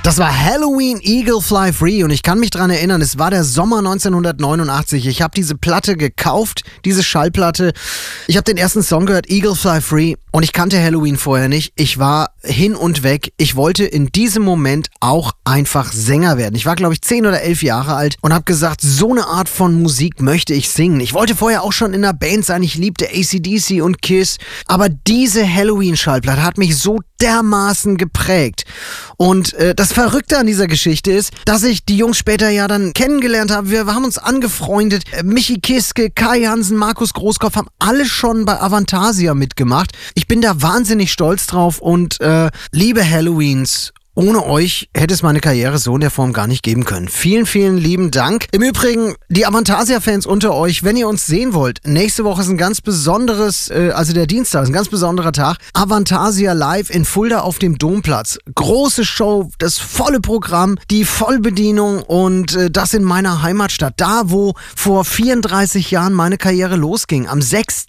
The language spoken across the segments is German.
Das war Halloween Eagle Fly Free und ich kann mich dran erinnern, es war der Sommer 1989. Ich habe diese Platte gekauft, diese Schallplatte. Ich habe den ersten Song gehört, Eagle Fly Free, und ich kannte Halloween vorher nicht. Ich war hin und weg. Ich wollte in diesem Moment auch einfach Sänger werden. Ich war, glaube ich, 10 oder 11 Jahre alt und habe gesagt, so eine Art von Musik möchte ich singen. Ich wollte vorher auch schon in einer Band sein. Ich liebte AC/DC und Kiss. Aber diese Halloween-Schallplatte hat mich so dermaßen geprägt. Und das Verrückte an dieser Geschichte ist, dass ich die Jungs später ja dann kennengelernt habe. Wir haben uns angefreundet. Michi Kiske, Kai Hansen, Markus Großkopf haben alle schon bei Avantasia mitgemacht. Ich bin da wahnsinnig stolz drauf und liebe Halloweens, ohne euch hätte es meine Karriere so in der Form gar nicht geben können. Vielen, vielen lieben Dank. Im Übrigen, die Avantasia-Fans unter euch, wenn ihr uns sehen wollt, nächste Woche ist ein ganz besonderes, also der Dienstag ist ein ganz besonderer Tag. Avantasia live in Fulda auf dem Domplatz. Große Show, das volle Programm, die Vollbedienung und das in meiner Heimatstadt. Da, wo vor 34 Jahren meine Karriere losging. Am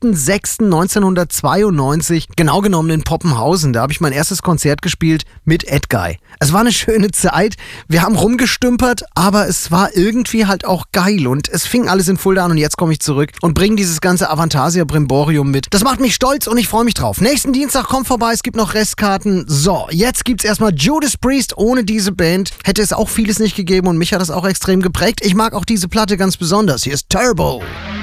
6.6.1992, genau genommen in Poppenhausen. Da habe ich mein erstes Konzert gespielt mit Ed Guy. Es war eine schöne Zeit, wir haben rumgestümpert, aber es war irgendwie halt auch geil und es fing alles in Fulda an und jetzt komme ich zurück und bringe dieses ganze Avantasia-Brimborium mit. Das macht mich stolz und ich freue mich drauf. Nächsten Dienstag kommt vorbei, es gibt noch Restkarten. So, jetzt gibt's erstmal Judas Priest. Ohne diese Band hätte es auch vieles nicht gegeben und mich hat das auch extrem geprägt. Ich mag auch diese Platte ganz besonders. Hier ist Turbo.